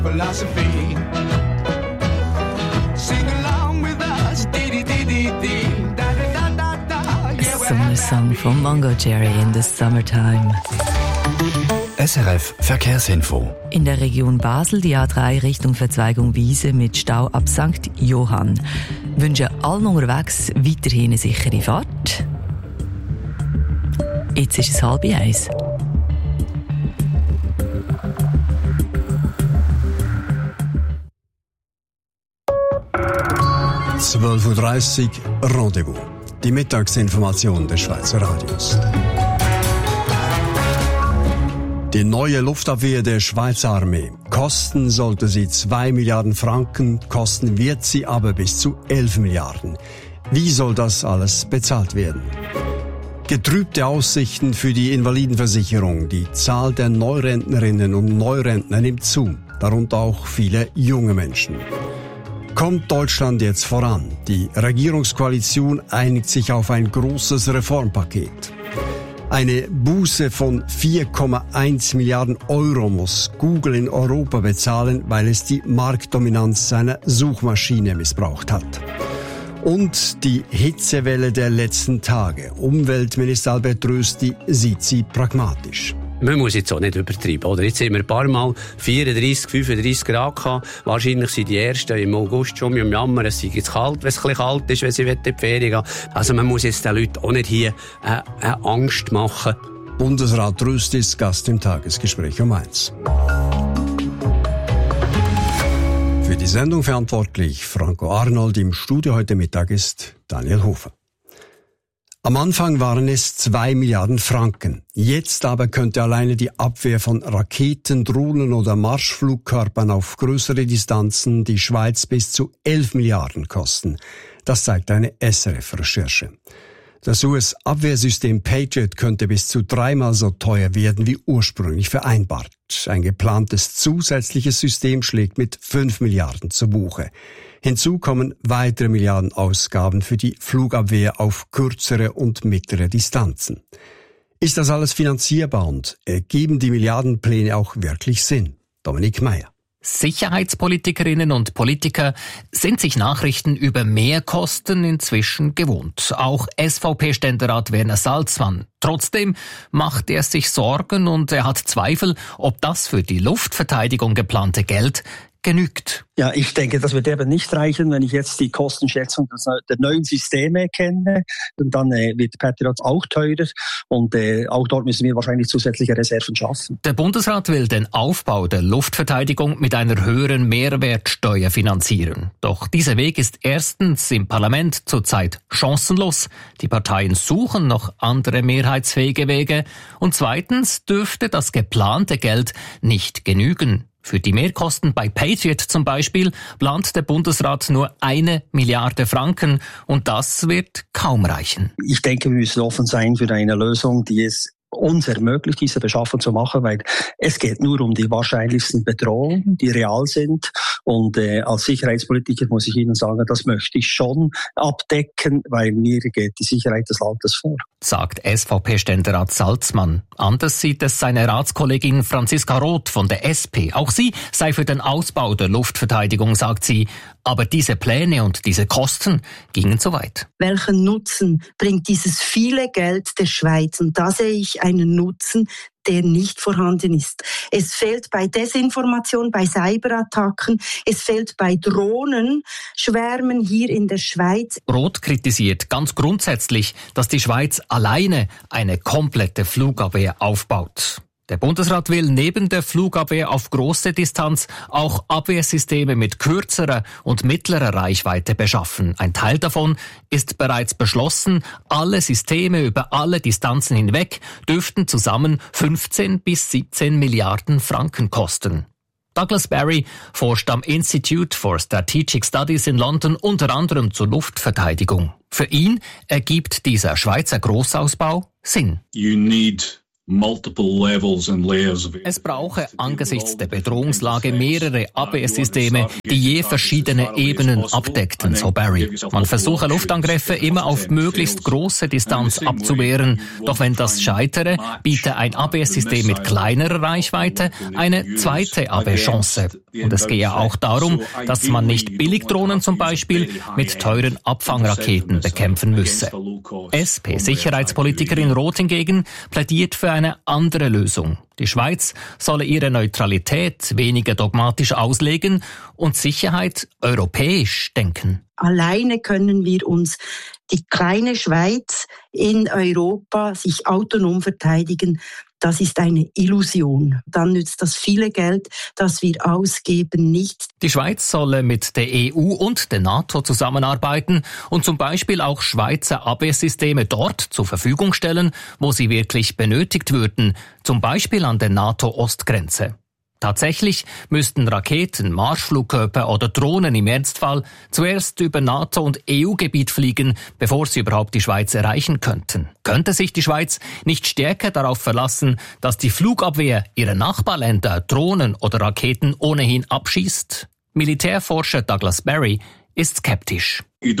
philosophy. Sing along with us, dee-dee-dee-dee-dee, da-da-da-da-da. A summer song from Mongo Jerry in the summertime. SRF Verkehrsinfo. In der Region Basel die A3 Richtung Verzweigung Wiese mit Stau ab St. Johann. Wünschen allen unterwegs weiterhin eine sichere Fahrt. Jetzt ist es 12:30. 12:30 Uhr Rendezvous. Die Mittagsinformation des Schweizer Radios. Die neue Luftabwehr der Schweizer Armee. Kosten sollte sie 2 Milliarden Franken, kosten wird sie aber bis zu 11 Milliarden. Wie soll das alles bezahlt werden? Getrübte Aussichten für die Invalidenversicherung. Die Zahl der Neurentnerinnen und Neurentner nimmt zu, darunter auch viele junge Menschen. Kommt Deutschland jetzt voran? Die Regierungskoalition einigt sich auf ein großes Reformpaket. Eine Buße von 4,1 Milliarden Euro muss Google in Europa bezahlen, weil es die Marktdominanz seiner Suchmaschine missbraucht hat. Und die Hitzewelle der letzten Tage. Umweltminister Albert Rösti sieht sie pragmatisch. Man muss jetzt auch nicht übertreiben, oder? Jetzt haben wir ein paar Mal 34, 35 Grad gehabt. Wahrscheinlich sind die Ersten im August schon am Jammern, es sei jetzt kalt, wenn es ein bisschen kalt ist, wenn sie in die Ferien gehen. Also man muss jetzt den Leuten auch nicht hier Angst machen. Bundesrat Rösti ist Gast im Tagesgespräch um 1. Für die Sendung verantwortlich Franco Arnold. Im Studio heute Mittag ist Daniel Hofer. Am Anfang waren es 2 Milliarden Franken. Jetzt aber könnte alleine die Abwehr von Raketen, Drohnen oder Marschflugkörpern auf größere Distanzen die Schweiz bis zu 11 Milliarden kosten. Das zeigt eine SRF-Recherche. Das US-Abwehrsystem Patriot könnte bis zu 3-mal so teuer werden wie ursprünglich vereinbart. Ein geplantes zusätzliches System schlägt mit 5 Milliarden zu Buche. Hinzu kommen weitere Milliardenausgaben für die Flugabwehr auf kürzere und mittlere Distanzen. Ist das alles finanzierbar und ergeben die Milliardenpläne auch wirklich Sinn? Dominik Meyer. Sicherheitspolitikerinnen und Politiker sind sich Nachrichten über Mehrkosten inzwischen gewohnt. Auch SVP-Ständerat Werner Salzmann. Trotzdem macht er sich Sorgen und er hat Zweifel, ob das für die Luftverteidigung geplante Geld genügt. Ja, ich denke, das wird eben nicht reichen, wenn ich jetzt die Kostenschätzung der neuen Systeme kenne. Und dann wird Patriot auch teurer und auch dort müssen wir wahrscheinlich zusätzliche Reserven schaffen. Der Bundesrat will den Aufbau der Luftverteidigung mit einer höheren Mehrwertsteuer finanzieren. Doch dieser Weg ist erstens im Parlament zurzeit chancenlos. Die Parteien suchen noch andere mehrheitsfähige Wege. Und zweitens dürfte das geplante Geld nicht genügen. Für die Mehrkosten bei Patriot zum Beispiel plant der Bundesrat nur 1 Milliarde Franken und das wird kaum reichen. Ich denke, wir müssen offen sein für eine Lösung, die es uns ermöglicht, diese Beschaffung zu machen, weil es geht nur um die wahrscheinlichsten Bedrohungen, die real sind. Und als Sicherheitspolitiker muss ich Ihnen sagen, das möchte ich schon abdecken, weil mir geht die Sicherheit des Landes vor. Sagt SVP-Ständerat Salzmann. Anders sieht es seine Ratskollegin Franziska Roth von der SP. Auch sie sei für den Ausbau der Luftverteidigung, sagt sie. Aber diese Pläne und diese Kosten gingen zu weit. Welchen Nutzen bringt dieses viele Geld der Schweiz? Und da sehe ich einen Nutzen, der nicht vorhanden ist. Es fehlt bei Desinformation, bei Cyberattacken, es fehlt bei Drohnenschwärmen hier in der Schweiz. Roth kritisiert ganz grundsätzlich, dass die Schweiz alleine eine komplette Flugabwehr aufbaut. Der Bundesrat will neben der Flugabwehr auf große Distanz auch Abwehrsysteme mit kürzerer und mittlerer Reichweite beschaffen. Ein Teil davon ist bereits beschlossen. Alle Systeme über alle Distanzen hinweg dürften zusammen 15 bis 17 Milliarden Franken kosten. Douglas Barry forscht am Institute for Strategic Studies in London unter anderem zur Luftverteidigung. Für ihn ergibt dieser Schweizer Großausbau Sinn. You need Es brauche angesichts der Bedrohungslage mehrere Abwehrsysteme, die je verschiedene Ebenen abdeckten, so Barry. Man versuche Luftangriffe immer auf möglichst große Distanz abzuwehren. Doch wenn das scheitere, biete ein Abwehrsystem mit kleinerer Reichweite eine zweite Abwehrchance. Und es gehe auch darum, dass man nicht Billigdrohnen zum Beispiel mit teuren Abfangraketen bekämpfen müsse. SP-Sicherheitspolitikerin Roth hingegen plädiert für eine andere Lösung. Die Schweiz solle ihre Neutralität weniger dogmatisch auslegen und Sicherheit europäisch denken. Alleine können wir uns die kleine Schweiz in Europa sich autonom verteidigen. Das ist eine Illusion. Dann nützt das viele Geld, das wir ausgeben, nichts. Die Schweiz solle mit der EU und der NATO zusammenarbeiten und zum Beispiel auch Schweizer Abwehrsysteme dort zur Verfügung stellen, wo sie wirklich benötigt würden, zum Beispiel an der NATO-Ostgrenze. Tatsächlich müssten Raketen, Marschflugkörper oder Drohnen im Ernstfall zuerst über NATO- und EU-Gebiet fliegen, bevor sie überhaupt die Schweiz erreichen könnten. Könnte sich die Schweiz nicht stärker darauf verlassen, dass die Flugabwehr ihrer Nachbarländer Drohnen oder Raketen ohnehin abschießt? Militärforscher Douglas Barry ist skeptisch. Die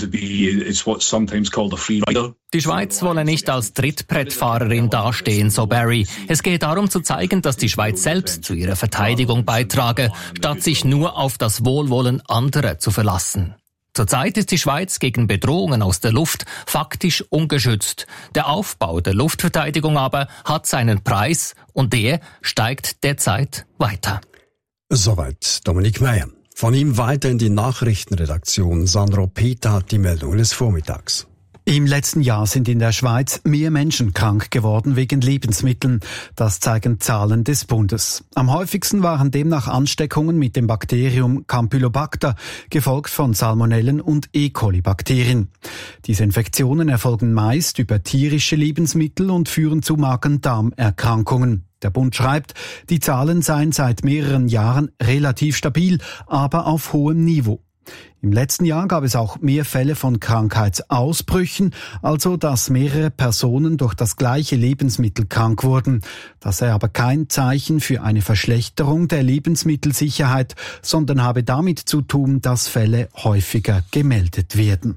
Schweiz wolle nicht als Trittbrettfahrerin dastehen, so Barry. Es gehe darum zu zeigen, dass die Schweiz selbst zu ihrer Verteidigung beitrage, statt sich nur auf das Wohlwollen anderer zu verlassen. Zurzeit ist die Schweiz gegen Bedrohungen aus der Luft faktisch ungeschützt. Der Aufbau der Luftverteidigung aber hat seinen Preis und der steigt derzeit weiter. Soweit Dominik Meyer. Von ihm weiter in die Nachrichtenredaktion. Sandro Peter hat die Meldung des Vormittags. Im letzten Jahr sind in der Schweiz mehr Menschen krank geworden wegen Lebensmitteln. Das zeigen Zahlen des Bundes. Am häufigsten waren demnach Ansteckungen mit dem Bakterium Campylobacter, gefolgt von Salmonellen und E. coli-Bakterien. Diese Infektionen erfolgen meist über tierische Lebensmittel und führen zu Magen-Darm-Erkrankungen. Der Bund schreibt, die Zahlen seien seit mehreren Jahren relativ stabil, aber auf hohem Niveau. Im letzten Jahr gab es auch mehr Fälle von Krankheitsausbrüchen, also dass mehrere Personen durch das gleiche Lebensmittel krank wurden. Das sei aber kein Zeichen für eine Verschlechterung der Lebensmittelsicherheit, sondern habe damit zu tun, dass Fälle häufiger gemeldet werden.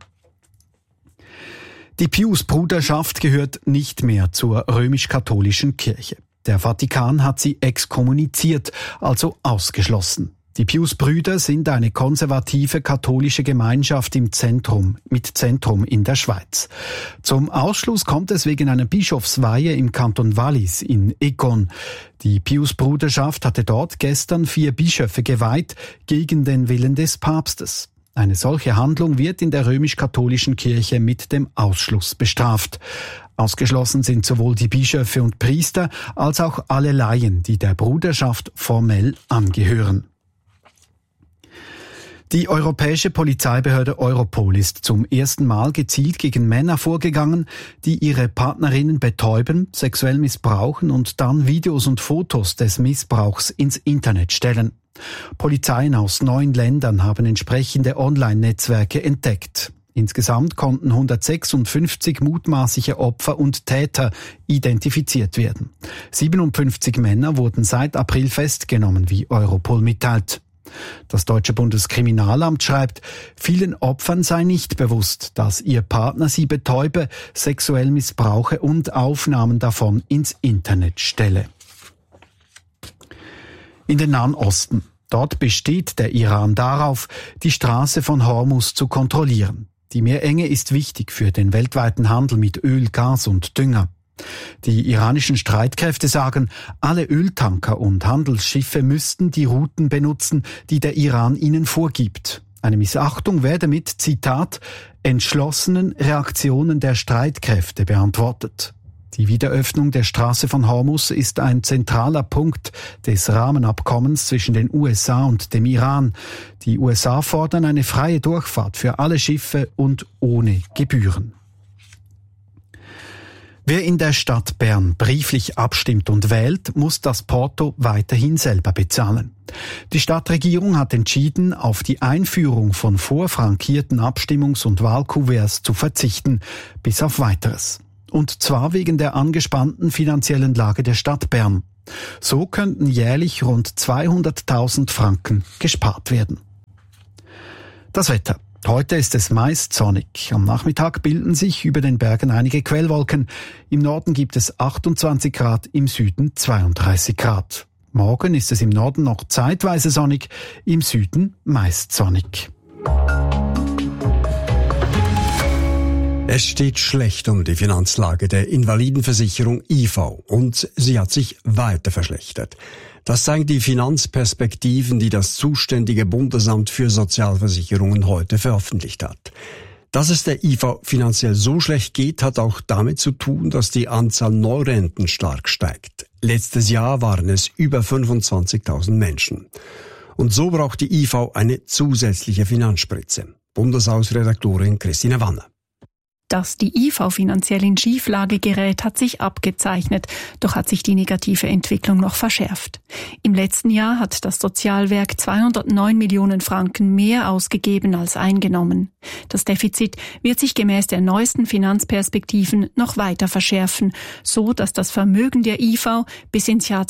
Die Pius-Bruderschaft gehört nicht mehr zur römisch-katholischen Kirche. Der Vatikan hat sie exkommuniziert, also ausgeschlossen. Die Pius-Brüder sind eine konservative katholische Gemeinschaft mit Zentrum in der Schweiz. Zum Ausschluss kommt es wegen einer Bischofsweihe im Kanton Wallis in Egon. Die Pius-Bruderschaft hatte dort gestern 4 Bischöfe geweiht gegen den Willen des Papstes. Eine solche Handlung wird in der römisch-katholischen Kirche mit dem Ausschluss bestraft. Ausgeschlossen sind sowohl die Bischöfe und Priester als auch alle Laien, die der Bruderschaft formell angehören. Die europäische Polizeibehörde Europol ist zum ersten Mal gezielt gegen Männer vorgegangen, die ihre Partnerinnen betäuben, sexuell missbrauchen und dann Videos und Fotos des Missbrauchs ins Internet stellen. Polizeien aus 9 Ländern haben entsprechende Online-Netzwerke entdeckt. Insgesamt konnten 156 mutmaßliche Opfer und Täter identifiziert werden. 57 Männer wurden seit April festgenommen, wie Europol mitteilt. Das deutsche Bundeskriminalamt schreibt, vielen Opfern sei nicht bewusst, dass ihr Partner sie betäube, sexuell missbrauche und Aufnahmen davon ins Internet stelle. In den Nahen Osten. Dort besteht der Iran darauf, die Straße von Hormuz zu kontrollieren. Die Meerenge ist wichtig für den weltweiten Handel mit Öl, Gas und Dünger. Die iranischen Streitkräfte sagen, alle Öltanker und Handelsschiffe müssten die Routen benutzen, die der Iran ihnen vorgibt. Eine Missachtung werde mit, Zitat, entschlossenen Reaktionen der Streitkräfte beantwortet. Die Wiederöffnung der Straße von Hormuz ist ein zentraler Punkt des Rahmenabkommens zwischen den USA und dem Iran. Die USA fordern eine freie Durchfahrt für alle Schiffe und ohne Gebühren. Wer in der Stadt Bern brieflich abstimmt und wählt, muss das Porto weiterhin selber bezahlen. Die Stadtregierung hat entschieden, auf die Einführung von vorfrankierten Abstimmungs- und Wahlkuverts zu verzichten, bis auf Weiteres. Und zwar wegen der angespannten finanziellen Lage der Stadt Bern. So könnten jährlich rund 200.000 Franken gespart werden. Das Wetter. Heute ist es meist sonnig. Am Nachmittag bilden sich über den Bergen einige Quellwolken. Im Norden gibt es 28 Grad, im Süden 32 Grad. Morgen ist es im Norden noch zeitweise sonnig, im Süden meist sonnig. Es steht schlecht um die Finanzlage der Invalidenversicherung IV und sie hat sich weiter verschlechtert. Das zeigen die Finanzperspektiven, die das zuständige Bundesamt für Sozialversicherungen heute veröffentlicht hat. Dass es der IV finanziell so schlecht geht, hat auch damit zu tun, dass die Anzahl Neurenten stark steigt. Letztes Jahr waren es über 25.000 Menschen. Und so braucht die IV eine zusätzliche Finanzspritze. Bundeshausredaktorin Christine Wanner. Dass die IV finanziell in Schieflage gerät, hat sich abgezeichnet, doch hat sich die negative Entwicklung noch verschärft. Im letzten Jahr hat das Sozialwerk 209 Millionen Franken mehr ausgegeben als eingenommen. Das Defizit wird sich gemäß der neuesten Finanzperspektiven noch weiter verschärfen, so dass das Vermögen der IV bis ins Jahr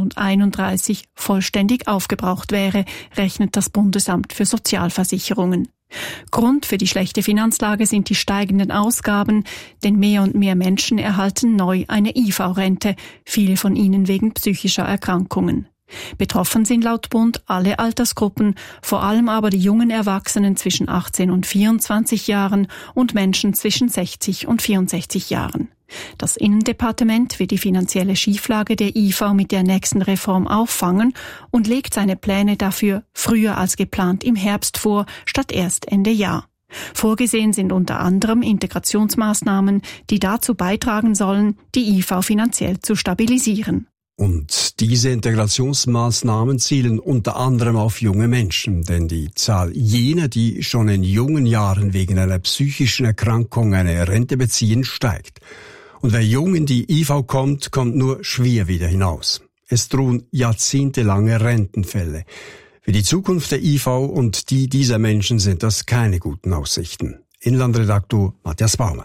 2031 vollständig aufgebraucht wäre, rechnet das Bundesamt für Sozialversicherungen. Grund für die schlechte Finanzlage sind die steigenden Ausgaben, denn mehr und mehr Menschen erhalten neu eine IV-Rente, viele von ihnen wegen psychischer Erkrankungen. Betroffen sind laut Bund alle Altersgruppen, vor allem aber die jungen Erwachsenen zwischen 18 und 24 Jahren und Menschen zwischen 60 und 64 Jahren. Das Innendepartement wird die finanzielle Schieflage der IV mit der nächsten Reform auffangen und legt seine Pläne dafür früher als geplant im Herbst vor, statt erst Ende Jahr. Vorgesehen sind unter anderem Integrationsmaßnahmen, die dazu beitragen sollen, die IV finanziell zu stabilisieren. Und diese Integrationsmaßnahmen zielen unter anderem auf junge Menschen, denn die Zahl jener, die schon in jungen Jahren wegen einer psychischen Erkrankung eine Rente beziehen, steigt. Und wer jung in die IV kommt, kommt nur schwer wieder hinaus. Es drohen jahrzehntelange Rentenfälle. Für die Zukunft der IV und die dieser Menschen sind das keine guten Aussichten. Inlandredaktor Matthias Baumer.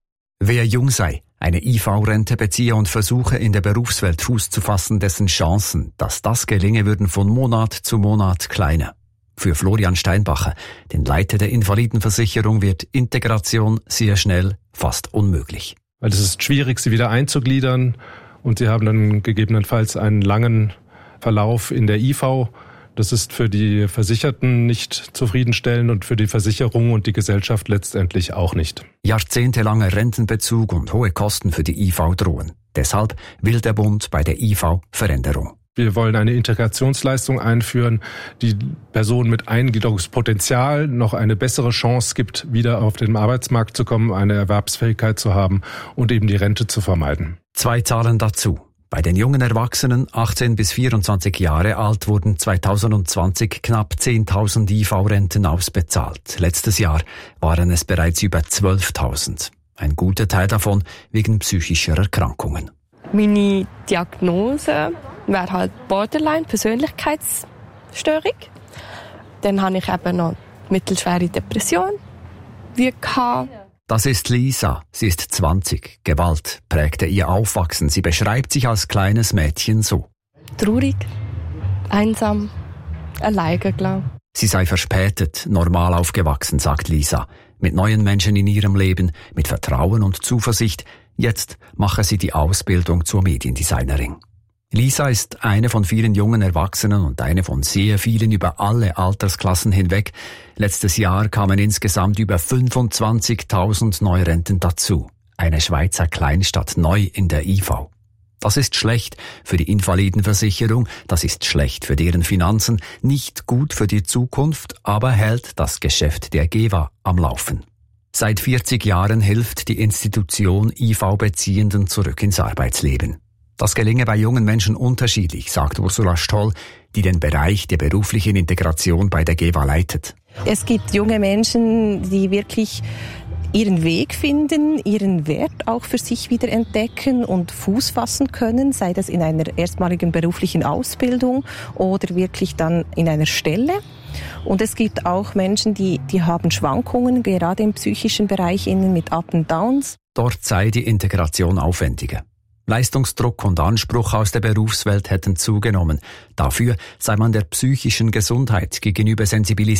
Wer jung sei, eine IV-Rente beziehe und versuche, in der Berufswelt Fuß zu fassen, dessen Chancen, dass das gelinge, würden von Monat zu Monat kleiner. Für Florian Steinbacher, den Leiter der Invalidenversicherung, wird Integration sehr schnell fast unmöglich. Weil es ist schwierig, sie wieder einzugliedern und sie haben dann gegebenenfalls einen langen Verlauf in der IV. Das ist für die Versicherten nicht zufriedenstellend und für die Versicherung und die Gesellschaft letztendlich auch nicht. Jahrzehntelanger Rentenbezug und hohe Kosten für die IV drohen. Deshalb will der Bund bei der IV Veränderung. Wir wollen eine Integrationsleistung einführen, die Personen mit Eingliederungspotenzial noch eine bessere Chance gibt, wieder auf den Arbeitsmarkt zu kommen, eine Erwerbsfähigkeit zu haben und eben die Rente zu vermeiden. 2 Zahlen dazu. Bei den jungen Erwachsenen, 18 bis 24 Jahre alt, wurden 2020 knapp 10.000 IV-Renten ausbezahlt. Letztes Jahr waren es bereits über 12.000. Ein guter Teil davon wegen psychischer Erkrankungen. Meine Diagnose wäre halt Borderline, Persönlichkeitsstörung. Dann habe ich eben noch mittelschwere Depression. Das ist Lisa. Sie ist 20. Gewalt prägte ihr Aufwachsen. Sie beschreibt sich als kleines Mädchen so. Traurig, einsam, alleine, glaube ich. Sie sei verspätet, normal aufgewachsen, sagt Lisa. Mit neuen Menschen in ihrem Leben, mit Vertrauen und Zuversicht. Jetzt mache sie die Ausbildung zur Mediendesignerin. Lisa ist eine von vielen jungen Erwachsenen und eine von sehr vielen über alle Altersklassen hinweg. Letztes Jahr kamen insgesamt über 25.000 Neurenten dazu. Eine Schweizer Kleinstadt neu in der IV. Das ist schlecht für die Invalidenversicherung, das ist schlecht für deren Finanzen, nicht gut für die Zukunft, aber hält das Geschäft der GEVA am Laufen. Seit 40 Jahren hilft die Institution IV-Beziehenden zurück ins Arbeitsleben. Das gelinge bei jungen Menschen unterschiedlich, sagt Ursula Stoll, die den Bereich der beruflichen Integration bei der GEVA leitet. Es gibt junge Menschen, die wirklich ihren Weg finden, ihren Wert auch für sich wieder entdecken und Fuß fassen können, sei das in einer erstmaligen beruflichen Ausbildung oder wirklich dann in einer Stelle. Und es gibt auch Menschen, die haben Schwankungen, gerade im psychischen Bereich innen mit Up and Downs. Dort sei die Integration aufwendiger. Leistungsdruck und Anspruch aus der Berufswelt hätten zugenommen. Dafür sei man der psychischen Gesundheit gegenüber sensibilisiert.